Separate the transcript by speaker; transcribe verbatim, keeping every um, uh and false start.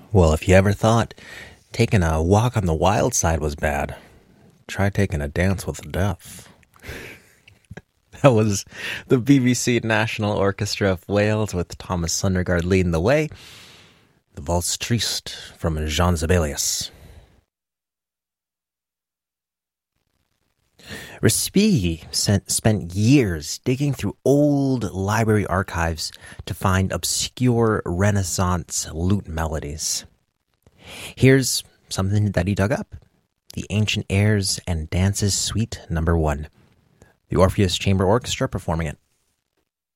Speaker 1: Well, if you ever thought taking a walk on the wild side was bad, try taking a dance with death. That was the B B C National Orchestra of Wales with Thomas Sundergaard leading the way. The Valse Triste from Jean Sibelius. Respighi spent years digging through old library archives to find obscure Renaissance lute melodies. Here's something that he dug up: the Ancient Airs and Dances Suite Number One. The Orpheus Chamber Orchestra performing it.